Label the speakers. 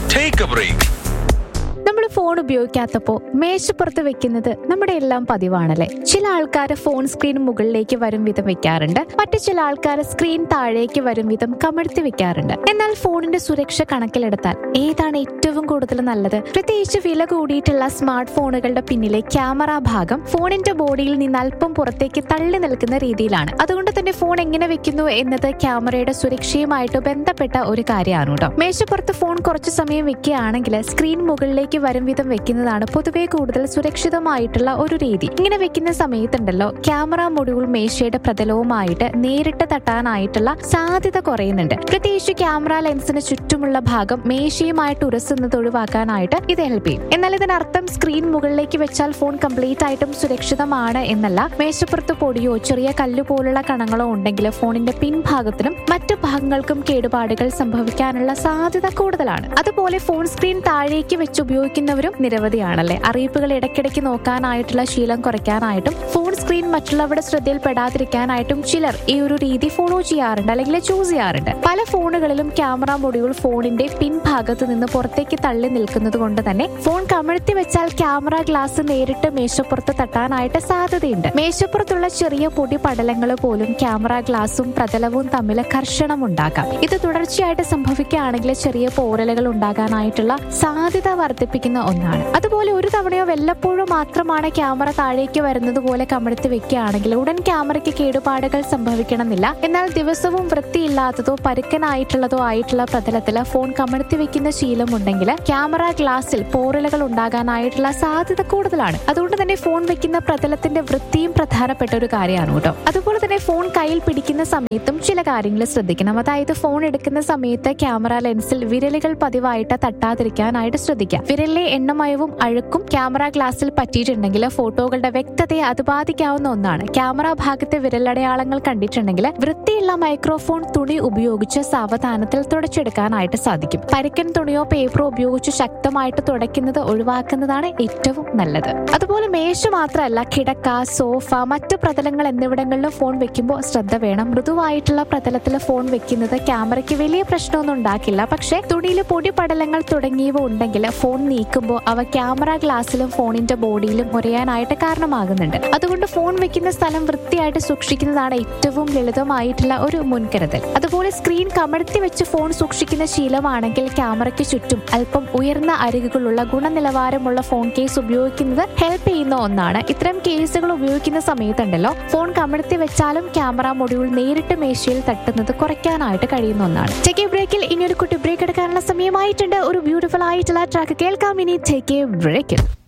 Speaker 1: Take a break.
Speaker 2: നമ്മൾ phone ഉപയോഗിക്കാത്തപ്പോൾ മേശപ്പുറത്ത് വെക്കുന്നത് നമ്മുടെ എല്ലാം പതിവാണല്ലേ. ചില ആൾക്കാർ ഫോൺ സ്ക്രീൻ മുകളിലേക്ക് വരും വിധം വെക്കാറുണ്ട്, മറ്റു ചില ആൾക്കാർ സ്ക്രീൻ താഴേക്ക് വരും വിധം കമഴ്ത്തി വെക്കാറുണ്ട്. എന്നാൽ ഫോണിന്റെ സുരക്ഷ കണക്കിലെടുത്താൽ ഏതാണ് ഏറ്റവും കൂടുതൽ നല്ലത്? പ്രത്യേകിച്ച് വില കൂടിയിട്ടുള്ള സ്മാർട്ട് ഫോണുകളുടെ പിന്നിലെ ക്യാമറ ഭാഗം ഫോണിന്റെ ബോഡിയിൽ നിന്ന് അല്പം പുറത്തേക്ക് തള്ളി നിൽക്കുന്ന രീതിയിലാണ്. അതുകൊണ്ട് തന്നെ ഫോൺ എങ്ങനെ വെക്കുന്നു എന്നത് ക്യാമറയുടെ സുരക്ഷയുമായിട്ട് ബന്ധപ്പെട്ട ഒരു കാര്യമാണ് കേട്ടോ. മേശപ്പുറത്ത് ഫോൺ കുറച്ചു സമയം വെക്കുകയാണെങ്കിൽ സ്ക്രീൻ മുകളിലേക്ക് വരും വിധം വെക്കുന്നതാണ് പൊതുവെ കൂടുതൽ സുരക്ഷിതമായിട്ടുള്ള ഒരു രീതി. ഇങ്ങനെ വെക്കുന്ന സമയത്തുണ്ടല്ലോ ക്യാമറ മൊഡ്യൂൾ മേശയുടെ പ്രതലവുമായിട്ട് നേരിട്ട് തട്ടാനായിട്ടുള്ള സാധ്യത കുറയുന്നുണ്ട്. പ്രത്യേകിച്ച് ക്യാമറ ലെൻസിന് ചുറ്റുമുള്ള ഭാഗം മേശയുമായിട്ട് ഉരസുന്നത് ഒഴിവാക്കാനായിട്ട് ഇത് ഹെൽപ്പ് ചെയ്യും. എന്നാൽ ഇതിനർത്ഥം സ്ക്രീൻ മുകളിലേക്ക് വെച്ചാൽ ഫോൺ കംപ്ലീറ്റ് ആയിട്ടും സുരക്ഷിതമാണ് എന്നല്ല. മേശപ്പുറത്ത് പൊടിയോ ചെറിയ കല്ല് പോലുള്ള കണങ്ങളോ ഉണ്ടെങ്കിൽ ഫോണിന്റെ പിൻഭാഗത്തിനും മറ്റു ഭാഗങ്ങൾക്കും കേടുപാടുകൾ സംഭവിക്കാനുള്ള സാധ്യത കൂടുതലാണ്. അതുപോലെ ഫോൺ സ്ക്രീൻ താഴേക്ക് വെച്ച് ഉപയോഗിക്കുന്നവരും നിരവധിയാണല്ലേ. അറിയിപ്പുകൾ ഇടയ്ക്കിടയ്ക്ക് നോക്കാനായിട്ടുള്ള ശീലം കുറയ്ക്കാനായിട്ടും ഫോൺ സ്ക്രീൻ മറ്റുള്ളവരുടെ ശ്രദ്ധയിൽപ്പെടാതിരിക്കാനായിട്ടും ചിലർ ഈ ഒരു രീതി ഫോളോ ചെയ്യാറുണ്ട് അല്ലെങ്കിൽ ചൂസ് ചെയ്യാറുണ്ട്. പല ഫോണുകളിലും ക്യാമറ മൊഡ്യൂൾ ഫോണിന്റെ പിൻഭാഗത്ത് നിന്ന് പുറത്തേക്ക് തള്ളി നിൽക്കുന്നത് കൊണ്ട് തന്നെ ഫോൺ കമഴ്ത്തി വെച്ചാൽ ക്യാമറ ഗ്ലാസ് നേരിട്ട് മേശപ്പുറത്ത് തട്ടാനായിട്ട് സാധ്യതയുണ്ട്. മേശപ്പുറത്തുള്ള ചെറിയ പൊടി പടലങ്ങൾ പോലും ക്യാമറ ഗ്ലാസും പ്രതലവും തമ്മിൽ ഘർഷണം ഉണ്ടാക്കാം. ഇത് തുടർച്ചയായിട്ട് സംഭവിക്കുകയാണെങ്കിൽ ചെറിയ പോറലുകൾ ഉണ്ടാകാനായിട്ടുള്ള സാധ്യത വർദ്ധിപ്പിക്കുന്ന ഒന്നാണ്. അതുപോലെ ഒരു തവണയോ വല്ലപ്പോഴോ മാത്രമാണ് ക്യാമറ താഴേക്ക് വരുന്നത് പോലെ കമഴ്ത്തി വെക്കുകയാണെങ്കിൽ ഉടൻ ക്യാമറയ്ക്ക് കേടുപാടുകൾ സംഭവിക്കണമെന്നില്ല. എന്നാൽ ദിവസവും വൃത്തിയില്ലാത്തതോ പരുക്കനായിട്ടുള്ളതോ ആയിട്ടുള്ള പ്രതലത്തിൽ ഫോൺ കമഴ്ത്തി വെക്കുന്ന ശീലമുണ്ടെങ്കിൽ ക്യാമറ ഗ്ലാസിൽ പോറലുകൾ ഉണ്ടാകാനായിട്ടുള്ള സാധ്യത കൂടുതലാണ്. അതുകൊണ്ട് തന്നെ ഫോൺ വെക്കുന്ന പ്രതലത്തിന്റെ വൃത്തിയും പ്രധാനപ്പെട്ട ഒരു കാര്യമാണ് കേട്ടോ. അതുപോലെ തന്നെ ഫോൺ കയ്യിൽ പിടിക്കുന്ന സമയത്തും ചില കാര്യങ്ങൾ ശ്രദ്ധിക്കണം. അതായത് ഫോൺ എടുക്കുന്ന സമയത്ത് ക്യാമറ ലെൻസിൽ വിരലുകൾ പതിവായിട്ട് തട്ടാതിരിക്കാനായിട്ട് ശ്രദ്ധിക്കാം. വിരലിലെ എണ്ണമയവും അഴുക്കും ക്യാമറ ഗ്ലാസിൽ പറ്റിയിട്ടുണ്ടെങ്കിൽ ഫോട്ടോകളുടെ വ്യക്തതയെ അത് ബാധിക്കാവുന്ന ഒന്നാണ്. ക്യാമറ ഭാഗത്തെ വിരലടയാളങ്ങൾ കണ്ടിട്ടുണ്ടെങ്കിൽ വൃത്തിയുള്ള മൈക്രോഫോൺ തുണി ഉപയോഗിച്ച് സാവധാനത്തിൽ തുടച്ചെടുക്കാനായിട്ട് സാധിക്കും. പരുക്കൻ തുണിയോ പേപ്പറോ ഉപയോഗിച്ച് ശക്തമായിട്ട് തുടയ്ക്കുന്നത് ഒഴിവാക്കുന്നതാണ് ഏറ്റവും നല്ലത്. അതുപോലെ മേശ മാത്രമല്ല, കിടക്ക, സോഫ, മറ്റു പ്രതലങ്ങൾ എന്നിവിടങ്ങളിലും ഫോൺ വെക്കുമ്പോൾ ശ്രദ്ധ വേണം. മൃദുവായിട്ടുള്ള പ്രതലത്തിൽ ഫോൺ വെക്കുന്നത് ക്യാമറയ്ക്ക് വലിയ പ്രശ്നമൊന്നും ഉണ്ടാക്കില്ല. പക്ഷേ തുണിയിൽ പൊടി പടലങ്ങൾ തുടങ്ങിയവ ഉണ്ടെങ്കിൽ ഫോൺ നീക്കുമ്പോൾ അവ ക്യാമറ ഗ്ലാസിലും ഫോണിന്റെ ബോഡിയിലും ഉരയാനായിട്ട് കാരണമാകുന്നുണ്ട്. അതുകൊണ്ട് ഫോൺ വെക്കുന്ന സ്ഥലം വൃത്തിയായിട്ട് സൂക്ഷിക്കുന്നതാണ് ഏറ്റവും ലളിതമായിട്ടുള്ള ഒരു മുൻകരുതൽ. അതുപോലെ സ്ക്രീൻ കമഴ്ത്തി വെച്ച് ഫോൺ സൂക്ഷിക്കുന്ന ശീലമാണെങ്കിൽ ക്യാമറയ്ക്ക് ചുറ്റും അല്പം ഉയർന്ന അരികുകളുള്ള ഗുണനിലവാരമുള്ള ഫോൺ കേസ് ഉപയോഗിക്കുന്നത് ഹെൽപ്പ് ചെയ്യുന്ന ഒന്നാണ്. ഇത്തരം കേസുകൾ ഉപയോഗിക്കുന്ന സമയത്തുണ്ടല്ലോ ഫോൺ കമഴ്ത്തി വെച്ചാലും ക്യാമറ മൊഡ്യൂൾ നേരിട്ട് മേശയിൽ തട്ടുന്നത് കുറയ്ക്കാനായിട്ട് കഴിയുന്ന ഒന്നാണ്. ടേക്ക് എ ബ്രേക്കിൽ ഇനി ഒരു കുട്ടി ബ്രേക്ക് എടുക്കാനുള്ള സമയമായിട്ടുണ്ട്. ഒരു ബ്യൂട്ടിഫുൾ ആയിട്ടുള്ള ട്രാക്ക് കേൾക്കാം. ഇനി ടേക്ക് എ ബ്രേക്കിൽ